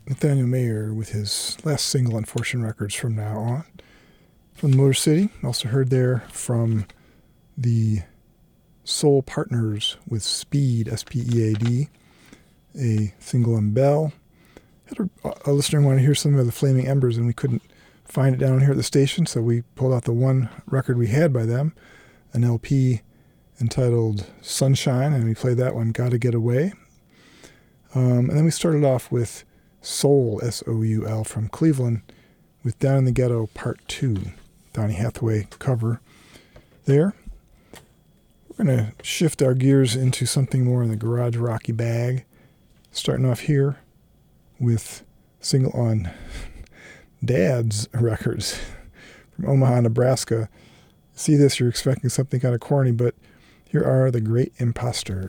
Nathaniel Mayer with his last single on Fortune Records, From Now On. From the Motor City, also heard there from the Soul Partners with Speed, S-P-E-A-D, a single on Bell. Had a listener wanted to hear some of the Flaming Embers, and we couldn't find it down here at the station, so we pulled out the one record we had by them, an LP entitled Sunshine, and we played that one, Gotta Get Away. And then we started off with Soul, S-O-U-L, from Cleveland, with Down in the Ghetto Part 2, Donny Hathaway cover there. We're going to shift our gears into something more in the garage rocky bag, starting off here with a single on Dad's Records from Omaha, Nebraska. See this, you're expecting something kind of corny, but here are The Great Imposter.